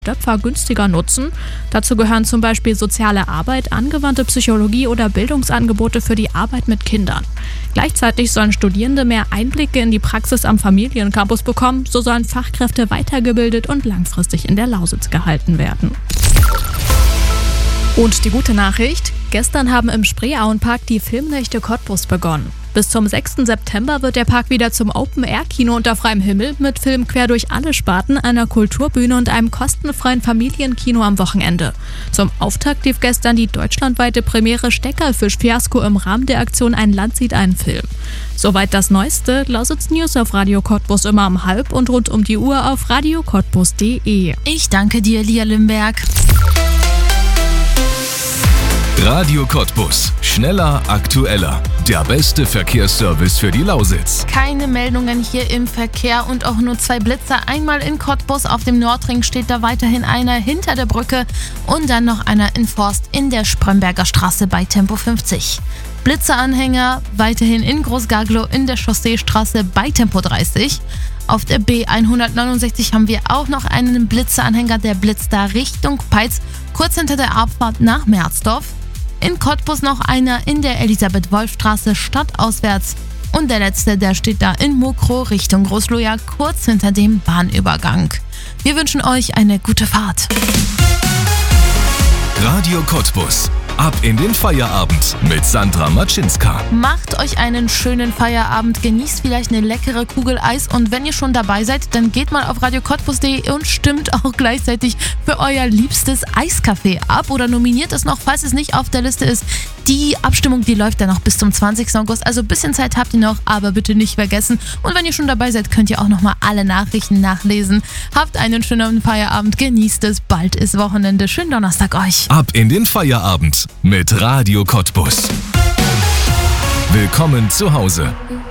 Döpfer günstiger nutzen. Dazu gehören zum Beispiel soziale Arbeit, angewandte Psychologie oder Bildungsangebote für die Arbeit mit Kindern. Gleichzeitig sollen Studierende mehr Einblicke in die Praxis am Familiencampus bekommen, so sollen Fachkräfte weitergebildet und langfristig in der Lausitz gehalten werden. Und die gute Nachricht: Gestern haben im Spreeauenpark die Filmnächte Cottbus begonnen. Bis zum 6. September wird der Park wieder zum Open-Air-Kino unter freiem Himmel mit Filmen quer durch alle Sparten, einer Kulturbühne und einem kostenfreien Familienkino am Wochenende. Zum Auftakt lief gestern die deutschlandweite Premiere Steckerfisch-Fiasko im Rahmen der Aktion Ein Land sieht einen Film. Soweit das Neueste. Lausitz News auf Radio Cottbus immer um 12 und rund um die Uhr auf radiocottbus.de. Ich danke dir, Lia Limberg. Radio Cottbus. Schneller, aktueller. Der beste Verkehrsservice für die Lausitz. Keine Meldungen hier im Verkehr und auch nur 2 Blitzer. Einmal in Cottbus, auf dem Nordring steht da weiterhin einer hinter der Brücke und dann noch einer in Forst in der Spremberger Straße bei Tempo 50. Blitzeranhänger weiterhin in Großgaglow in der Chausseestraße bei Tempo 30. Auf der B169 haben wir auch noch einen Blitzeranhänger, der blitzt da Richtung Peitz, kurz hinter der Abfahrt nach Merzdorf. In Cottbus noch einer in der Elisabeth-Wolf-Straße stadtauswärts. Und der letzte, der steht da in Mokrow Richtung Großloja, kurz hinter dem Bahnübergang. Wir wünschen euch eine gute Fahrt. Radio Cottbus. Ab in den Feierabend mit Sandra Matschinska. Macht euch einen schönen Feierabend, genießt vielleicht eine leckere Kugel Eis und wenn ihr schon dabei seid, dann geht mal auf radiocottbus.de und stimmt auch gleichzeitig für euer liebstes Eiscafé ab oder nominiert es noch, falls es nicht auf der Liste ist. Die Abstimmung, die läuft dann noch bis zum 20. August, also ein bisschen Zeit habt ihr noch, aber bitte nicht vergessen. Und wenn ihr schon dabei seid, könnt ihr auch nochmal alle Nachrichten nachlesen. Habt einen schönen Feierabend, genießt es, bald ist Wochenende. Schönen Donnerstag euch. Ab in den Feierabend mit Radio Cottbus. Willkommen zu Hause.